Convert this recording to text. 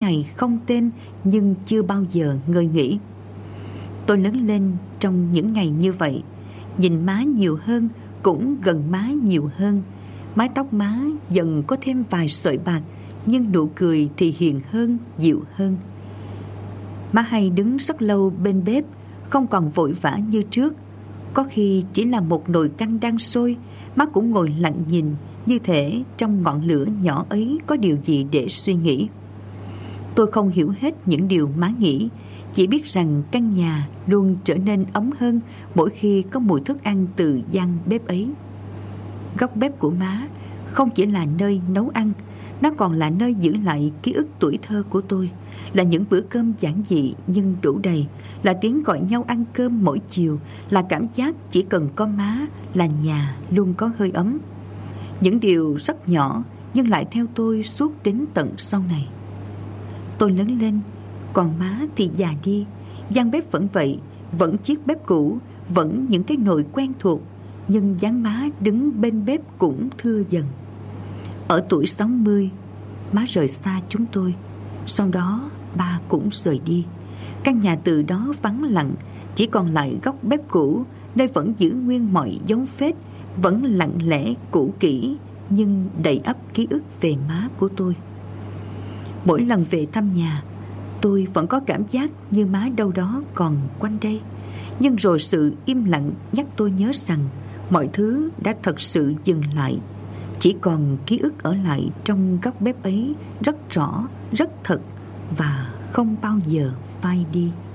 ngày không tên nhưng chưa bao giờ ngơi nghỉ. Tôi lớn lên trong những ngày như vậy, nhìn má nhiều hơn, cũng gần má nhiều hơn. Mái tóc má dần có thêm vài sợi bạc, nhưng nụ cười thì hiền hơn, dịu hơn. Má hay đứng rất lâu bên bếp, không còn vội vã như trước. Có khi chỉ là một nồi canh đang sôi, má cũng ngồi lặng nhìn, như thể trong ngọn lửa nhỏ ấy có điều gì để suy nghĩ. Tôi không hiểu hết những điều má nghĩ, chỉ biết rằng căn nhà luôn trở nên ấm hơn mỗi khi có mùi thức ăn từ gian bếp ấy. Góc bếp của má không chỉ là nơi nấu ăn, nó còn là nơi giữ lại ký ức tuổi thơ của tôi, là những bữa cơm giản dị nhưng đủ đầy, là tiếng gọi nhau ăn cơm mỗi chiều, là cảm giác chỉ cần có má là nhà luôn có hơi ấm. Những điều rất nhỏ nhưng lại theo tôi suốt đến tận sau này. Tôi lớn lên, còn má thì già đi. Gian bếp vẫn vậy, vẫn chiếc bếp cũ, vẫn những cái nồi quen thuộc, nhưng dáng má đứng bên bếp cũng thưa dần. Ở tuổi 60, má rời xa chúng tôi. Sau đó ba cũng rời đi. Căn nhà từ đó vắng lặng, chỉ còn lại góc bếp cũ, nơi vẫn giữ nguyên mọi dấu vết, vẫn lặng lẽ cũ kỹ nhưng đầy ắp ký ức về má của tôi. Mỗi lần về thăm nhà, tôi vẫn có cảm giác như má đâu đó còn quanh đây. Nhưng rồi sự im lặng nhắc tôi nhớ rằng mọi thứ đã thật sự dừng lại. Chỉ còn ký ức ở lại trong góc bếp ấy, rất rõ, rất thật và không bao giờ phai đi.